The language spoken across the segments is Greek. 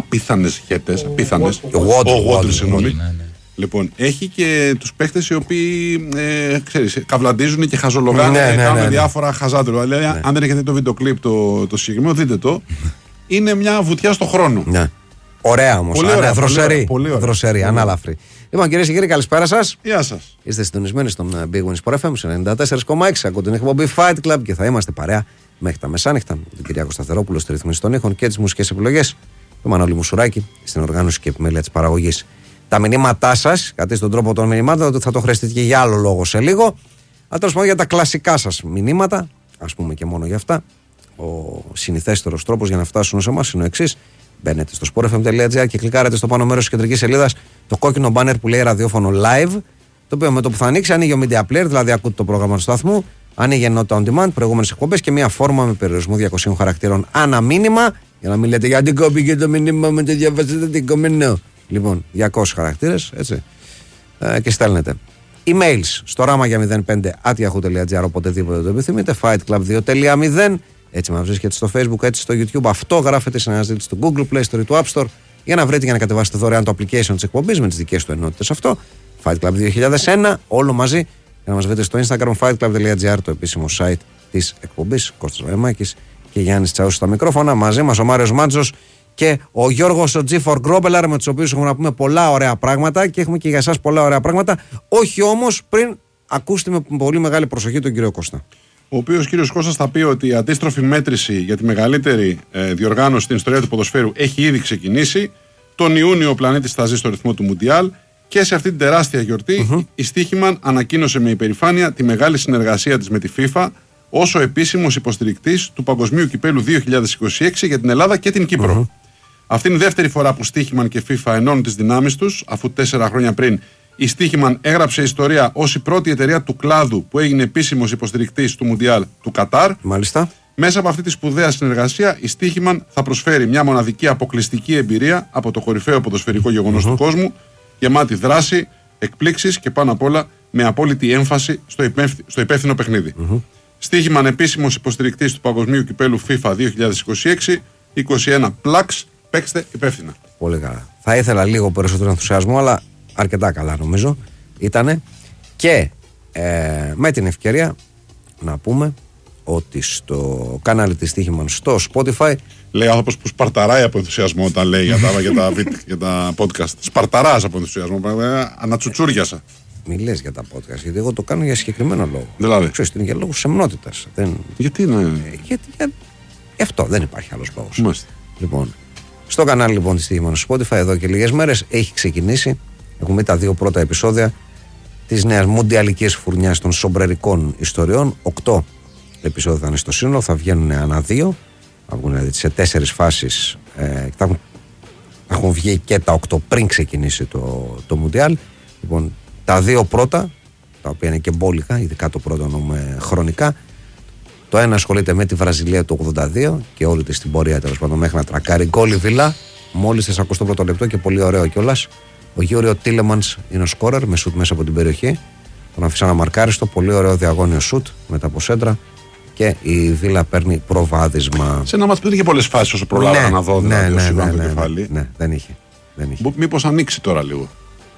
απίθανες χέτες. Ο Waddle, συγγνώμη. Λοιπόν, έχει και τους παίχτες οι οποίοι καυλαντίζουν και χαζολογάνε, κάνουν διάφορα χαζάτρου. Δηλαδή, αν δεν έχετε το βίντεο κλιπ το συγκεκριμένο, δείτε το. Είναι μια βουτιά στο χρόνο. Ναι. Ωραία όμως. Δροσερή, ανάλαφρη. Λοιπόν, κυρίες και κύριοι, καλησπέρα σας. Γεια σας. Είστε συντονισμένοι στον Big Win Sport FM 94,6. Ακούτε την εκπομπή Fight Club και θα είμαστε παρέα μέχρι τα μεσάνυχτα. Τον Κυριάκο Σταθερόπουλο στη ρύθμιση των ήχων και τις μουσικές επιλογές. Το Μανώλη Μουσουράκη στην οργάνωση και επιμέλεια της παραγωγής. Τα μηνύματά σας, κάτι στον τρόπο των μηνυμάτων, ότι θα το χρειαστείτε και για άλλο λόγο σε λίγο. Αλλά τέλος πάντων για τα κλασικά σας μηνύματα, ας πούμε και μόνο για αυτά. Ο συνηθέστερος τρόπος για να φτάσουν σε εμάς είναι ο εξής. Μπαίνετε στο sportfm.gr και κλικάρετε στο πάνω μέρος της κεντρικής σελίδας το κόκκινο banner που λέει ραδιόφωνο live. Το οποίο με το που θα ανοίξει ανοίγει ο media player, δηλαδή ακούτε το πρόγραμμα του σταθμού. Ανοίγει ενότητα on demand, προηγούμενες εκπομπές και μια φόρμα με περιορισμό 200 χαρακτήρων ανά μήνυμα. Για να μην λέτε γιατί κόπηκε το μήνυμα με το διαβάσετε την κομμενό. Λοιπόν, 200 χαρακτήρες, έτσι. Και στέλνετε emails στο rama5@yahoo.gr οποτεδήποτε το επιθυμείτε. Fightclub 2.0. Έτσι με βρίσκεται στο Facebook, έτσι στο YouTube. Αυτό γράφεται σε αναζήτηση στο Google Play Store ή του App Store για να βρείτε και να κατεβάσετε δωρεάν το application της εκπομπής με τις δικές του ενότητες. Αυτό. Fightclub 2001, όλο μαζί. Για να μας βρείτε στο Instagram, fightclub.gr, το επίσημο site της εκπομπής. Κώστας Βαρεμάκης και Γιάννης Τσαούσης στα μικρόφωνα. Μαζί μας ο Μάριος Μάντζος και ο Γιώργος ο G4 Grobelar, με τους οποίους έχουμε να πούμε πολλά ωραία πράγματα και έχουμε και για εσάς πολλά ωραία πράγματα. Όχι όμως πριν ακούσετε με πολύ μεγάλη προσοχή τον κύριο Κώστα. Ο οποίος κύριος Κώστας θα πει ότι η αντίστροφη μέτρηση για τη μεγαλύτερη διοργάνωση στην ιστορία του ποδοσφαίρου έχει ήδη ξεκινήσει. Τον Ιούνιο ο πλανήτης θα ζει στο ρυθμό του Μουντιάλ και σε αυτή την τεράστια γιορτή η Στίχημαν ανακοίνωσε με υπερηφάνεια τη μεγάλη συνεργασία της με τη FIFA ως ο επίσημος υποστηρικτής του Παγκοσμίου Κυπέλου 2026 για την Ελλάδα και την Κύπρο. Αυτή είναι η δεύτερη φορά που Στίχημαν και FIFA ενώνουν τις δυνάμεις τους, αφού 4 χρόνια πριν η Στίχημαν έγραψε ιστορία ως η πρώτη εταιρεία του κλάδου που έγινε επίσημος υποστηρικτής του Μουντιάλ του Κατάρ. Μάλιστα. Μέσα από αυτή τη σπουδαία συνεργασία, η Στίχημαν θα προσφέρει μια μοναδική αποκλειστική εμπειρία από το κορυφαίο ποδοσφαιρικό γεγονός του κόσμου, γεμάτη δράση, εκπλήξεις και πάνω απ' όλα με απόλυτη έμφαση στο υπεύθυνο παιχνίδι. Στίχημαν επίσημος υποστηρικτής του Παγκοσμίου Κυπέλου FIFA 2026, 21 Plugs, παίξτε υπεύθυνα. Πολύ καλά. Θα ήθελα λίγο περισσότερο ενθουσιασμό, αλλά αρκετά καλά νομίζω ήτανε. Και με την ευκαιρία να πούμε ότι στο κανάλι της Στίχημαν στο Spotify. Λέει άνθρωπος που σπαρταράει από ενθουσιασμό όταν λέει για τα podcast. Σπαρταράς από ενθουσιασμό. Ανατσουτσούριασα. Μη λες για τα podcast, γιατί εγώ το κάνω για συγκεκριμένο λόγο. Δηλαδή. Ξέρεις, είναι για λόγους σεμνότητας. Γιατί να. Γιατί αυτό δεν υπάρχει άλλος λόγος. Μάλιστα. Λοιπόν, στο κανάλι λοιπόν της Στίχημαν στο Spotify εδώ και λίγες μέρες έχει ξεκινήσει. Έχουμε τα 2 πρώτα επεισόδια της νέας μουντιαλικής φουρνιάς των σομπρερικών ιστοριών. 8 επεισόδια θα είναι στο σύνολο, θα βγαίνουν ανά 2. Θα βγουν δηλαδή σε 4 φάσεις. Θα έχουν βγει και τα 8 πριν ξεκινήσει το Μουντιάλ. Λοιπόν, τα 2 πρώτα, τα οποία είναι και μπόλικα, ειδικά το πρώτο εννοούμε χρονικά. Το ένα ασχολείται με τη Βραζιλία του 82 και όλη της την πορεία τέλος πάντων μέχρι να τρακάρει γκόλ η Βίλα. Μόλις 41ο λεπτό και πολύ ωραίο κιόλας. Ο Γιώριο Τίλεμανς είναι ο σκόρερ με σουτ μέσα από την περιοχή. Τον αφήσαν να μαρκάρει στο πολύ ωραίο διαγώνιο σουτ μετά από σέντρα. Και η Βίλα παίρνει προβάδισμα. Σε να μας πει και πολλές φάσεις όσο προλάβα να δω. Ναι, δεν είχε. Μήπως ανοίξει τώρα λίγο.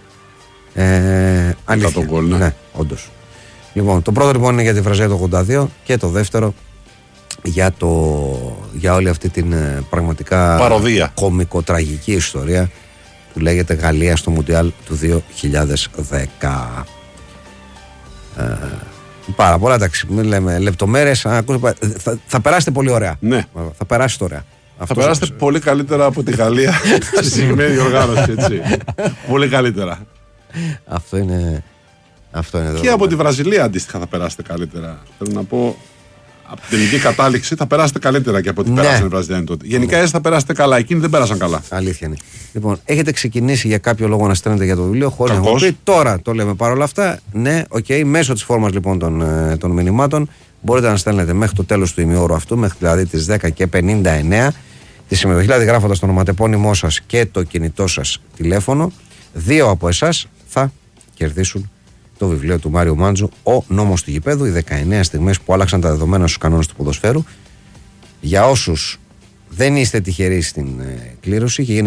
Αλήθεια. Το γκολ, ναι, όντως. Λοιπόν, το πρώτο λοιπόν είναι για τη Βραζιλία το 82 και το δεύτερο για όλη αυτή την πραγματικά παροδία, κωμικο-τραγική ιστορία που λέγεται Γαλλία στο Μουντιάλ του 2010. Πάρα πολλά, εντάξει, μην λέμε λεπτομέρειες. Θα περάσετε πολύ ωραία. Ναι. Θα περάσετε ωραία. Θα περάσετε πολύ καλύτερα από τη Γαλλία στη συγκεκριμένη οργάνωση, έτσι. Πολύ καλύτερα. Αυτό είναι και από τη Βραζιλία αντίστοιχα θα περάσετε καλύτερα. Θέλω να πω, από την τελική κατάληξη θα περάσετε καλύτερα και από ό,τι πέρασαν οι Βραζιλιάνοι τότε. Γενικά εσείς θα περάσετε καλά, εκείνοι δεν πέρασαν καλά. Αλήθεια είναι. Λοιπόν, έχετε ξεκινήσει για κάποιο λόγο να στέλνετε για το βιβλίο, χωρίς να πει. Τώρα το λέμε παρόλα αυτά. Ναι, μέσω της φόρμας λοιπόν των μηνυμάτων μπορείτε να στέλνετε μέχρι το τέλος του ημιώρου αυτού, μέχρι δηλαδή τις 10:59, τη συμμετοχή, δηλαδή γράφοντας το ονοματεπώνυμό σας και το κινητό σας τηλέφωνο. 2 από εσάς θα κερδίσουν το βιβλίο του Μάριου Μάντζου, Ο νόμος του γηπέδου, οι 19 στιγμές που άλλαξαν τα δεδομένα στους κανόνες του ποδοσφαίρου. Για όσους δεν είστε τυχεροί στην κλήρωση,